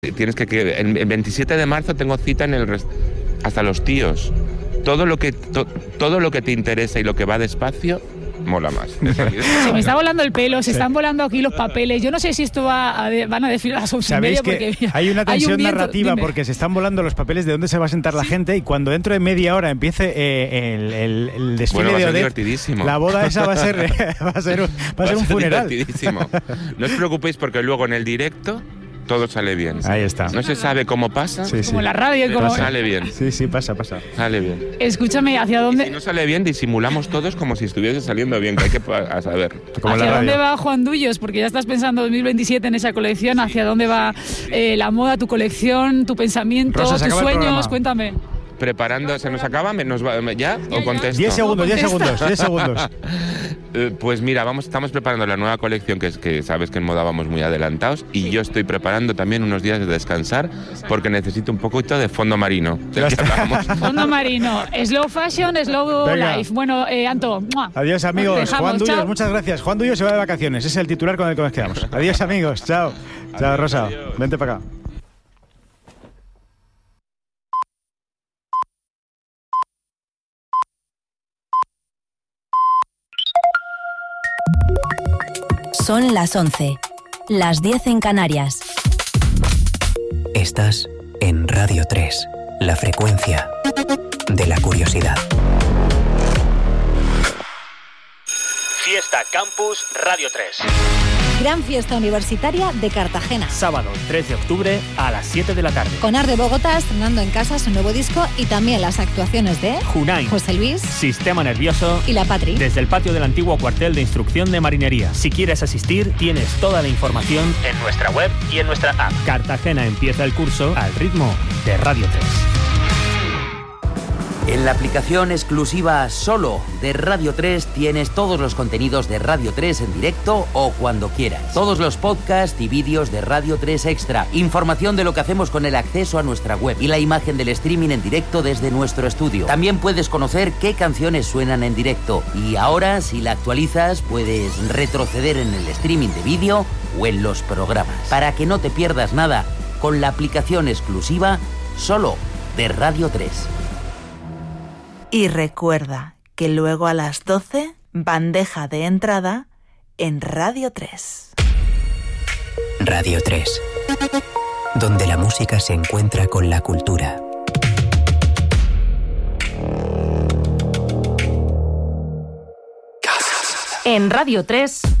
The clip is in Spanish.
Tienes que el 27 de marzo tengo cita en hasta los tíos. Todo lo que te interesa y lo que va despacio mola más. Se me está volando el pelo, se están volando aquí los papeles. Yo no sé si esto van a desfilar a las 11:30 porque que hay una tensión viento, narrativa. dime. Porque se están volando los papeles de dónde se va a sentar la gente, y cuando dentro de media hora empiece el desfile de Odette, divertidísimo. La boda esa va a ser un funeral. Divertidísimo. No os preocupéis porque luego en el directo todo sale bien. Ahí está. No se sabe cómo pasa. Sí. Como la radio. Pero sale bien. Sí, pasa. Sale bien. Escúchame, ¿hacia dónde? Y si no sale bien, disimulamos todos como si estuviese saliendo bien, que hay que saber. ¿Hacia dónde va Juan Dullos? Porque ya estás pensando 2027 en esa colección. ¿Hacia dónde va la moda, tu colección, tu pensamiento, Rosa, tus sueños? Cuéntame. Preparando, ¿se nos acaba? ¿Ya? ¿O contesto? 10 segundos. Pues mira, estamos preparando la nueva colección, que sabes que en moda vamos muy adelantados, y yo estoy preparando también unos días de descansar porque necesito un poquito de fondo marino. Fondo marino, slow fashion, slow Venga. life. Bueno, Anto. Adiós, amigos. Dejamos, Juan Dullos, chao. muchas gracias. Juan Dullos se va de vacaciones, ese es el titular con el que nos quedamos. Adiós, amigos. Chao. Chao, Rosa. Adiós. Vente para acá. Son las 11, las 10 en Canarias. Estás en Radio 3, la frecuencia de la curiosidad. Fiesta Campus Radio 3. Gran fiesta universitaria de Cartagena. Sábado 3 de octubre a las 7 de la tarde. Con Art de Bogotá estrenando en casa su nuevo disco y también las actuaciones de Junain, José Luis Sistema Nervioso y La Patri. desde el patio del antiguo cuartel de instrucción de marinería. Si quieres asistir, tienes toda la información en nuestra web y en nuestra app. Cartagena empieza el curso al ritmo de Radio 3. En la aplicación exclusiva solo de Radio 3 tienes todos los contenidos de Radio 3 en directo o cuando quieras. Todos los podcasts y vídeos de Radio 3 Extra. Información de lo que hacemos con el acceso a nuestra web y la imagen del streaming en directo desde nuestro estudio. También puedes conocer qué canciones suenan en directo. Y ahora, si la actualizas, puedes retroceder en el streaming de vídeo o en los programas. Para que no te pierdas nada con la aplicación exclusiva solo de Radio 3. Y recuerda que luego a las 12, bandeja de entrada en Radio 3. Radio 3, donde la música se encuentra con la cultura. En Radio 3,